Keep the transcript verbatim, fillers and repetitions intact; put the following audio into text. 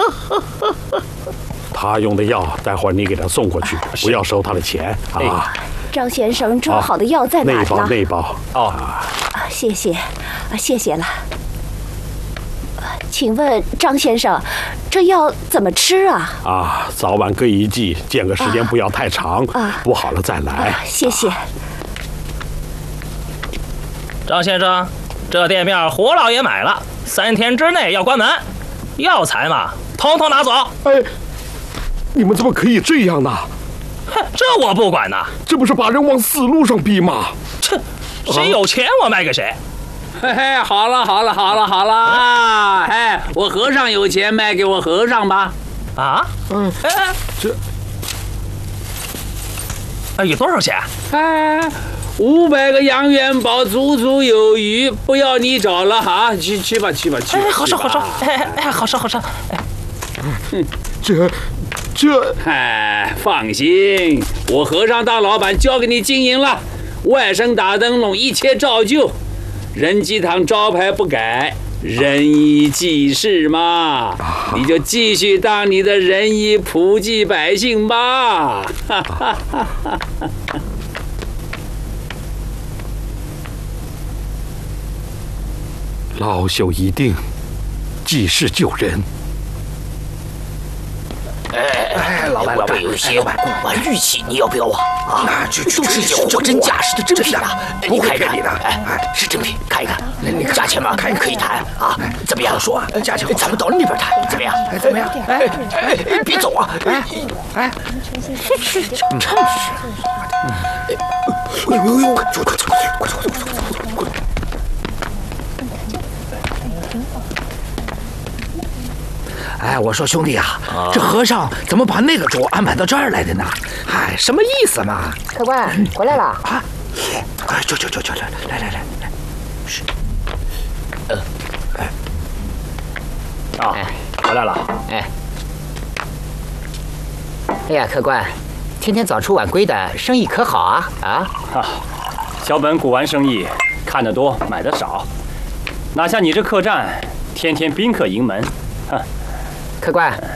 他用的药，待会儿你给他送过去，不要收他的钱啊。 张先生，这么好的药在哪呢？ 内包，内包。 哦， 啊，谢谢，啊，谢谢了。请问张先生，这药怎么吃啊？ 啊，早晚各一剂，间隔时间不要太长， 啊、 不好了再来。 啊、谢谢。 张先生，这店面胡老爷买了，三天之内要关门，药材嘛，统统拿走。 哎，你们怎么可以这样呢？ 哼，这我不管呐， 这不是把人往死路上逼吗？ 切，谁有钱我卖给谁。 嘿嘿，好了好了好了好了啊！哎，我和尚有钱，卖给我和尚吧。 啊？嗯，哎， 这， 哎，有多少钱？ 哎，五百个洋元宝，足足有余，不要你找了哈，去去吧去吧去吧。 哎，好说好说，哎哎，好说好说。哎， 嗯， 这这， 哎，放心，我和尚大老板交给你经营了，外甥打灯笼，一切照旧。仁济堂招牌不改，仁医济世嘛，你就继续当你的仁医普济百姓吧。 老朽一定济世救人。 哎哎，老板，老板，有些古玩玉器，你要不要啊？啊，这都是些货真价实的真品啊！你看一看，哎哎，是真品，看一看，价钱嘛，可以谈啊？怎么样？说价钱，咱们到那边谈，怎么样？怎么样？哎哎哎，别走啊！哎哎，真是，哎呦呦，快走快走快走快走快走！ 哎，我说兄弟啊，啊这和尚怎么把那个桌安排到这儿来的呢？哎，什么意思嘛？ 客官回来了啊！快，去去去去来来来来来，是， 呃， 哎，啊，回来了， 哎，哎呀，客官，天天早出晚归的，生意可好啊？啊？ 啊，小本古玩生意，看得多，买得少，哪像你这客栈，天天宾客盈门，哼。 客官，